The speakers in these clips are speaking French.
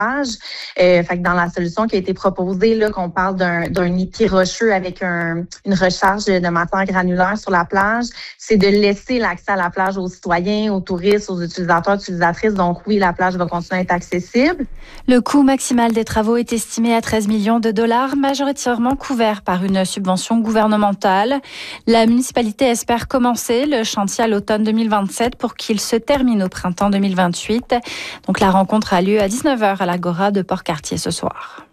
Fait que dans la solution qui a été proposée, là, qu'on parle d'un épi rocheux avec une recharge de matière granulaire sur la plage, c'est de laisser l'accès à la plage aux citoyens, aux touristes, aux utilisateurs, utilisatrices. Donc oui, la plage va continuer à être accessible. Le coût maximal des travaux est estimé à 13 millions de dollars, majoritairement couvert par une subvention gouvernementale. La municipalité espère commencer le chantier à l'automne 2027 pour qu'il se termine au printemps 2028. Donc la rencontre a lieu à 19h à l'Agora de Port-Cartier ce soir.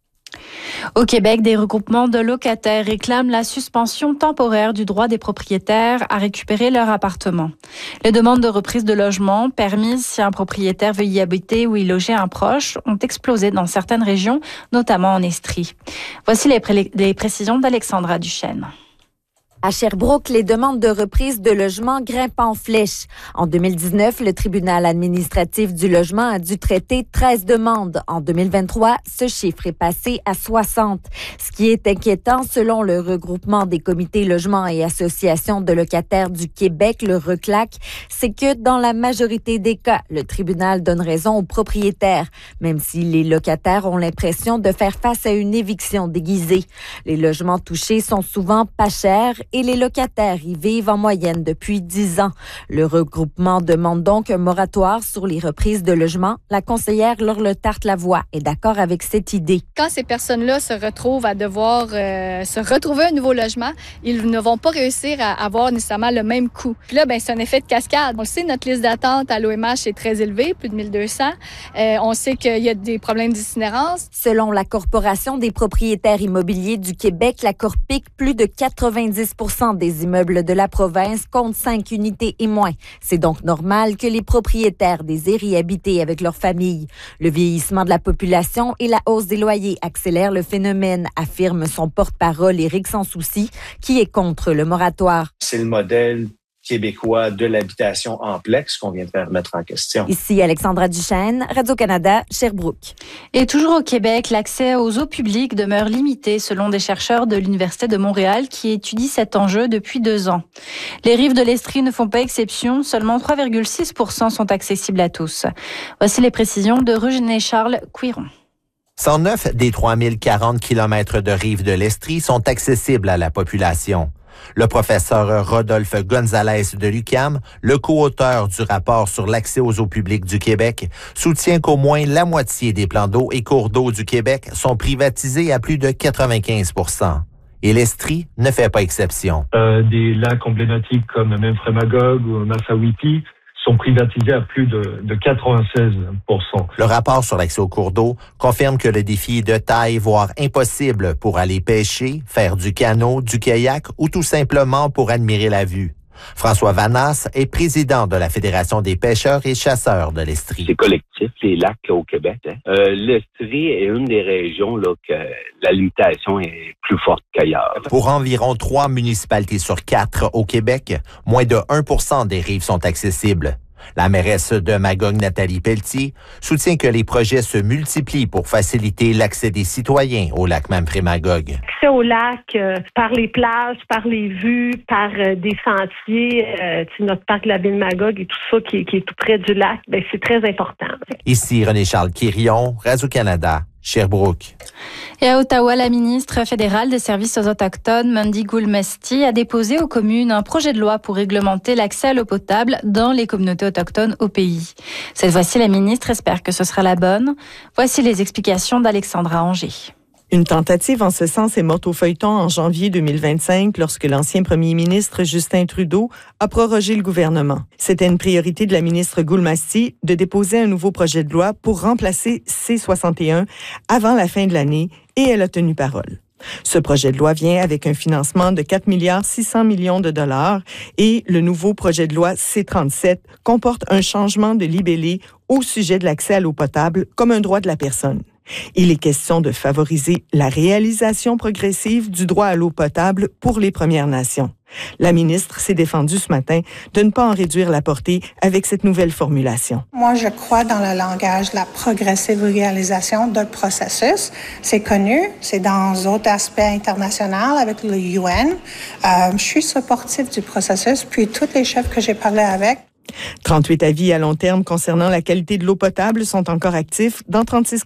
Au Québec, des regroupements de locataires réclament la suspension temporaire du droit des propriétaires à récupérer leur appartement. Les demandes de reprise de logement permises si un propriétaire veut y habiter ou y loger un proche ont explosé dans certaines régions, notamment en Estrie. Voici les précisions d'Alexandra Duchesne. À Sherbrooke, les demandes de reprise de logement grimpent en flèche. En 2019, le tribunal administratif du logement a dû traiter 13 demandes. En 2023, ce chiffre est passé à 60. Ce qui est inquiétant, selon le regroupement des comités logements et associations de locataires du Québec, le RECLAC, c'est que dans la majorité des cas, le tribunal donne raison aux propriétaires, même si les locataires ont l'impression de faire face à une éviction déguisée. Les logements touchés sont souvent pas chers et les locataires y vivent en moyenne depuis 10 ans. Le regroupement demande donc un moratoire sur les reprises de logements. La conseillère Laure Letarte-Lavoie est d'accord avec cette idée. Quand ces personnes-là se retrouvent à devoir se retrouver un nouveau logement, ils ne vont pas réussir à avoir nécessairement le même coût. Puis là, c'est un effet de cascade. On le sait, notre liste d'attente à l'OMH est très élevée, plus de 1200. On sait qu'il y a des problèmes d'itinérance. Selon la Corporation des propriétaires immobiliers du Québec, la Corpic, plus de 90% des immeubles de la province comptent 5 unités et moins. C'est donc normal que les propriétaires désirent y habiter avec leur famille. Le vieillissement de la population et la hausse des loyers accélèrent le phénomène, affirme son porte-parole Éric Sansouci, qui est contre le moratoire. C'est le modèle québécois de l'habitation en plex qu'on vient de faire mettre en question. Ici Alexandra Duchesne, Radio-Canada, Sherbrooke. Et toujours au Québec, l'accès aux eaux publiques demeure limité selon des chercheurs de l'Université de Montréal qui étudient cet enjeu depuis 2 ans. Les rives de l'Estrie ne font pas exception, seulement 3,6% sont accessibles à tous. Voici les précisions de René-Charles Couiron. 109 des 3040 km de rives de l'Estrie sont accessibles à la population. Le professeur Rodolphe Gonzalez de l'UQAM, le co-auteur du rapport sur l'accès aux eaux publiques du Québec, soutient qu'au moins la moitié des plans d'eau et cours d'eau du Québec sont privatisés à plus de 95%. Et l'Estrie ne fait pas exception. Des lacs emblématiques comme Memphremagog ou Massawippi sont privatisés à plus de 96%. Le rapport sur l'accès aux cours d'eau confirme que le défi est de taille, voire impossible pour aller pêcher, faire du canot, du kayak ou tout simplement pour admirer la vue. François Vanasse est président de la Fédération des pêcheurs et chasseurs de l'Estrie. C'est collectif, les lacs au Québec. L'Estrie est une des régions là, que la limitation est plus forte qu'ailleurs. Pour environ 3 municipalités sur 4 au Québec, moins de 1% des rives sont accessibles. La mairesse de Magog, Nathalie Pelletier, soutient que les projets se multiplient pour faciliter l'accès des citoyens au lac Memphremagog. Accès au lac par les plages, par les vues, par des sentiers, notre parc de la ville Magog et tout ça qui est tout près du lac, c'est très important. Ici René-Charles Quirion, Radio-Canada, Sherbrooke. Et à Ottawa, la ministre fédérale des services aux Autochtones, Mandy Goulmesti, a déposé aux communes un projet de loi pour réglementer l'accès à l'eau potable dans les communautés autochtones au pays. Cette fois-ci, la ministre espère que ce sera la bonne. Voici les explications d'Alexandra Anger. Une tentative en ce sens est morte au feuilleton en janvier 2025 lorsque l'ancien premier ministre Justin Trudeau a prorogé le gouvernement. C'était une priorité de la ministre Goulmasti de déposer un nouveau projet de loi pour remplacer C-61 avant la fin de l'année et elle a tenu parole. Ce projet de loi vient avec un financement de 4,6 milliards de dollars et le nouveau projet de loi C-37 comporte un changement de libellé au sujet de l'accès à l'eau potable comme un droit de la personne. Il est question de favoriser la réalisation progressive du droit à l'eau potable pour les Premières Nations. La ministre s'est défendue ce matin de ne pas en réduire la portée avec cette nouvelle formulation. Moi, je crois dans le langage de la progressive réalisation d'un processus. C'est connu, c'est dans d'autres aspects internationaux avec le UN. Je suis supportive du processus, puis tous les chefs que j'ai parlé avec. 38 avis à long terme concernant la qualité de l'eau potable sont encore actifs dans 36